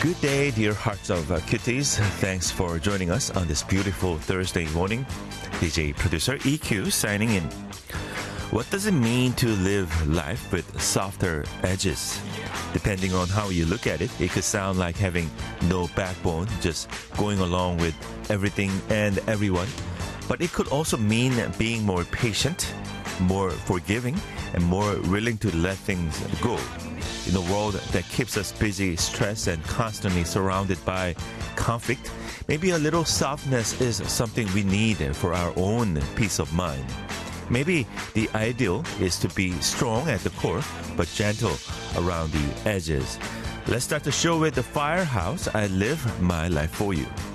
Good day, dear hearts of cuties. Thanks for joining us on this beautiful Thursday morning. DJ producer EQ signing in. What does it mean to live life with softer edges? Depending on how you look at it, it could sound like having no backbone, just going along with everything and everyone. But it could also mean being more patient, more forgiving, and more willing to let things go. In a world that keeps us busy, stressed, and constantly surrounded by conflict, maybe a little softness is something we need for our own peace of mind. Maybe the ideal is to be strong at the core, but gentle around the edges. Let's start the show with the Firehouse. I Live My Life For You.